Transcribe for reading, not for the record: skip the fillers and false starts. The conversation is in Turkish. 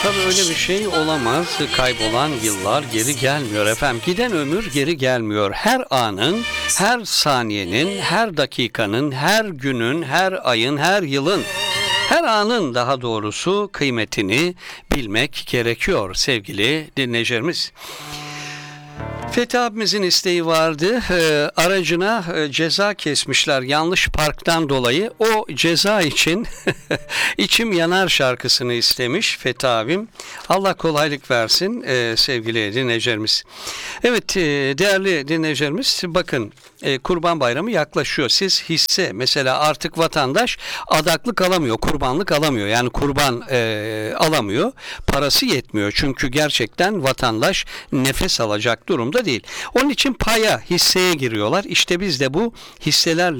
tabii öyle bir şey olamaz. Kaybolan yıllar geri gelmiyor efendim. Giden ömür geri gelmiyor. Her anın, her saniyenin, her dakikanın, her günün, her ayın, her yılın, her anın daha doğrusu kıymetini bilmek gerekiyor sevgili dinleyicilerimiz. Fethi abimizin isteği vardı. Aracına ceza kesmişler yanlış parktan dolayı. O ceza için İçim Yanar şarkısını istemiş Fethi abim. Allah kolaylık versin sevgili dinleyicilerimiz. Evet değerli dinleyicilerimiz, bakın Kurban Bayramı yaklaşıyor. Siz hisse mesela artık vatandaş adaklık alamıyor, kurbanlık alamıyor. Yani kurban alamıyor. Parası yetmiyor. Çünkü gerçekten vatandaş nefes alacak durumda değil. Onun için paya, hisseye giriyorlar. İşte biz de bu hisselerle